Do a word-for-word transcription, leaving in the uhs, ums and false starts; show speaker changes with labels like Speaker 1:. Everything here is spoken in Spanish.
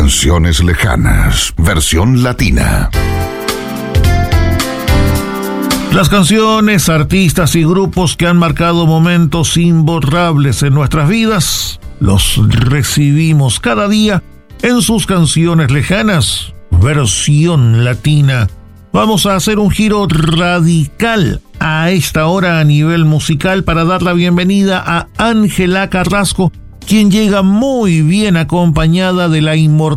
Speaker 1: Canciones lejanas, versión latina.
Speaker 2: Las canciones, artistas y grupos que han marcado momentos imborrables en nuestras vidas, los recibimos cada día en sus canciones lejanas, versión latina. Vamos a hacer un giro radical a esta hora a nivel musical para dar la bienvenida a Ángela Carrasco, quien llega muy bien acompañada de la inmortal